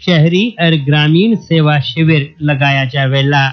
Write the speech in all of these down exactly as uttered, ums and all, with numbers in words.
शहरी और ग्रामीण सेवा शिविर लगाया जावेला।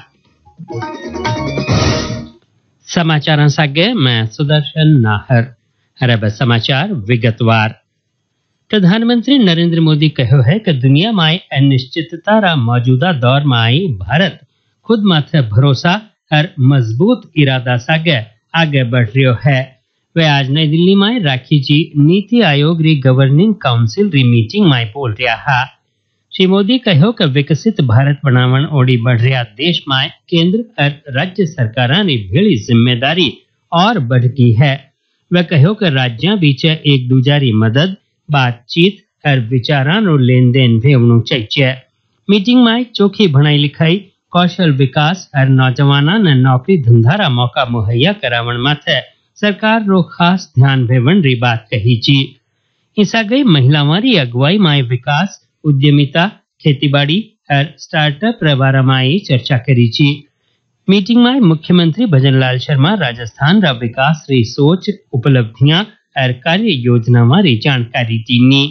समाचार सागे मैं सुदर्शन नाहर। अरब समाचार विगतवार। प्रधानमंत्री नरेंद्र मोदी कहो है कि दुनिया में अनिश्चितता रा मौजूदा दौर में आई भारत खुद माथे भरोसा और मजबूत इरादा सागे आगे बढ़ रहा है। वे आज नई दिल्ली में राखी जी नीति आयोग री गवर्निंग काउंसिल री मीटिंग में बोल रहा है। श्री मोदी कहो कि विकसित भारत बनावन ओडी बढ़ रहा देश में केंद्र और राज्य सरकारां री भेड़ी जिम्मेदारी और बढ़ गई है। वे कहो कि राज्यों बीच एक दूसरी मदद बातचीत और विचारां रो लेन देन भी होना चाहिए। मीटिंग में चोखी भणाई लिखाई कौशल विकास और नौजवाना ने नौकरी धंधा रा मौका मुहैया करावन माथे सरकार रो खास ध्यान भेवन री बात कही जी। इसा गई महिलावां री अगुवाई में विकास उद्यमिता खेतीबाड़ी और स्टार्टअप रे बारे में चर्चा करी जी। मीटिंग में मुख्यमंत्री भजनलाल शर्मा राजस्थान रा विकास री सोच उपलब्धियां और कार्य योजना वाली जानकारी दीनी।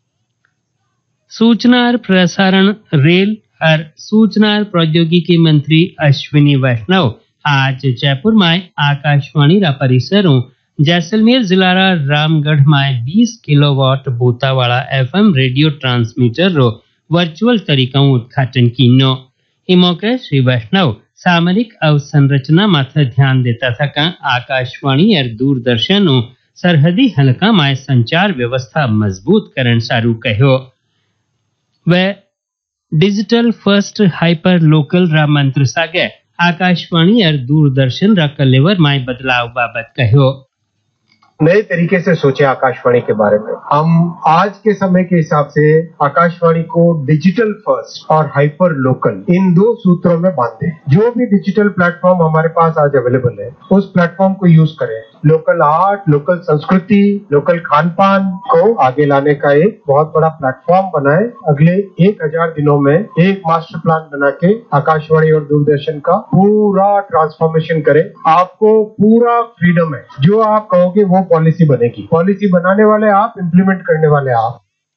सूचना और प्रसारण रेल और सूचना और प्रौद्योगिकी मंत्री अश्विनी वैष्णव आज जयपुर में आकाशवाणी रा परिसरों जैसलमेर जिला रा रामगढ़ में बीस किलोवाट बोता वाला एफएम रेडियो ट्रांसमीटर रो वर्चुअल तरीका उद्घाटन कीनो। इस मौके श्री वैष्णव सामरिक अवसंरचना माथे ध्यान देता था का आकाशवाणी और दूरदर्शन सरहदी हलका में संचार व्यवस्था मजबूत करण सारू कहो। वह डिजिटल फर्स्ट हाइपर लोकल रा मंत्र सागे आकाशवाणी और दूरदर्शन रा कलेवर में बदलाव बाबत कहो। नए तरीके से सोचे आकाशवाणी के बारे में। हम आज के समय के हिसाब से आकाशवाणी को डिजिटल फर्स्ट और हाइपर लोकल इन दो सूत्रों में बांधे। जो भी डिजिटल प्लेटफॉर्म हमारे पास आज अवेलेबल है उस प्लेटफॉर्म को यूज करें। लोकल आर्ट, लोकल संस्कृति, लोकल खान पान को आगे लाने का एक बहुत बड़ा प्लेटफॉर्म बनाए। अगले एक हजार दिनों में एक मास्टर प्लान बना के आकाशवाणी और दूरदर्शन का पूरा ट्रांसफॉर्मेशन करें। आपको पूरा फ्रीडम है। जो आप कहोगे वो पॉलिसी बनेगी। पॉलिसी बनाने वाले आप, इम्प्लीमेंट करने वाले आप।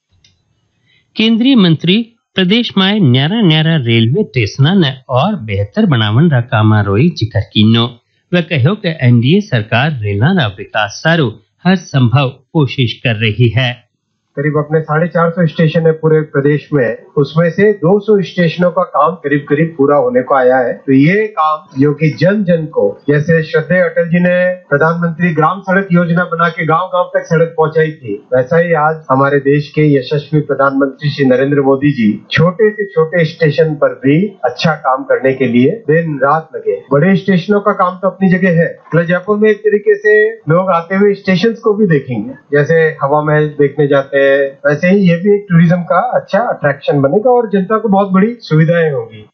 केंद्रीय मंत्री प्रदेश में न्यारा न्यारा रेलवे स्टेशन ने और बेहतर बनावन रा कामा रोई जिक्र कीनो। वे कहो कि एनडीए सरकार रेला रा विकास सारू हर संभव कोशिश कर रही है। करीब अपने साढ़े चार सौ स्टेशन है पूरे प्रदेश में, उसमें से दो सौ स्टेशनों का काम करीब करीब पूरा होने को आया है। तो ये काम जो कि जन जन को, जैसे श्रद्धेय अटल जी ने प्रधानमंत्री ग्राम सड़क योजना बना के गांव गांव तक सड़क पहुंचाई थी, वैसा ही आज हमारे देश के यशस्वी प्रधानमंत्री श्री नरेंद्र मोदी जी छोटे से छोटे स्टेशन पर भी अच्छा काम करने के लिए दिन रात लगे। बड़े स्टेशनों का काम तो अपनी जगह है। जयपुर में एक तरीके से लोग आते हुए स्टेशन को भी देखेंगे, जैसे हवा महल देखने जाते हैं, वैसे ही ये भी एक टूरिज्म का अच्छा अट्रैक्शन बनेगा और जनता को बहुत बड़ी सुविधाएं होंगी।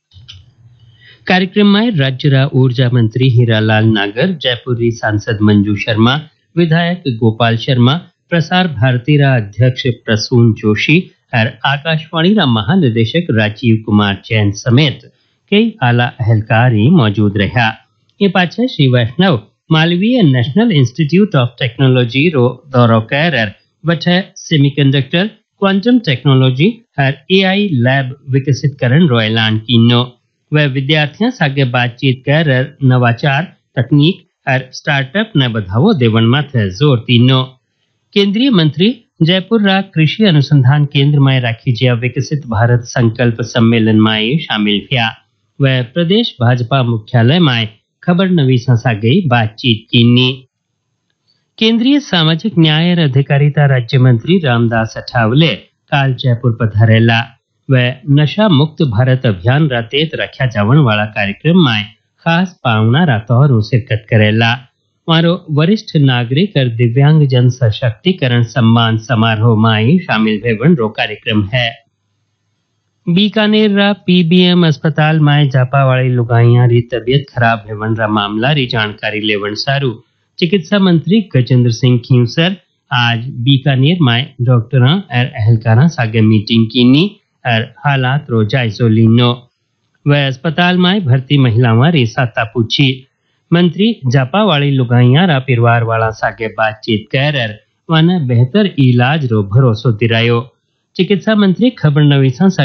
कार्यक्रम में राज्य रा ऊर्जा मंत्री हीरालाल नागर, जयपुरी सांसद मंजू शर्मा, विधायक गोपाल शर्मा, प्रसार भारती रा अध्यक्ष प्रसून जोशी और आकाशवाणी रा महानिदेशक राजीव कुमार जैन समेत कई आला अहलकारी मौजूद रहा। ये पाछे श्री वैष्णव Malviya national institute of technology रो दौरो कर वठे सेमीकंडक्टर, क्वांटम टेक्नोलॉजी और एआई लैब विकसित करण रो ऐलान कीनो। वह विद्यार्थियों सागे बातचीत कर नवाचार, तकनीक और स्टार्टअप ने बढ़ावो देवन माथे जोर दीनो। केंद्रीय मंत्री जयपुर रा कृषि अनुसंधान केंद्र में राखी जिया विकसित भारत संकल्प सम्मेलन में शामिल हुआ। वह प्रदेश भाजपा मुख्यालय में खबर नवीसा सागे बातचीत कीनी। केंद्रीय सामाजिक न्याय और अधिकारिता राज्य मंत्री रामदास अठावले काल जयपुर पधारेला। वह नशा मुक्त भारत अभियान रा तेत रख्या जावन वाला कार्यक्रम में खास पावना रा तौर शिरकत करेला। मारो वरिष्ठ नागरिक और दिव्यांग जन सशक्तिकरण सम्मान समारोह में शामिल भेवन रो कार्यक्रम है। बीकानेर रा पीबीएम अस्पताल में जापा वाली लुगाइयां री तबियत खराब हेवन रा मामला री जानकारी लेवन सारू चिकित्सा मंत्री गजेंद्र सिंह खींवसर आज बीकानेर में डॉक्टरों और अहलकारों सागे मीटिंग कीनी और हालात रो जायजो लीनो। वह अस्पताल में भर्ती महिलावां री साता पूछी। मंत्री जापा वाली लुगाइयां रा परिवार वाला सागे बातचीत कर वाने बेहतर इलाज रो भरोसो दिरायो। चिकित्सा मंत्री खबर नवीसा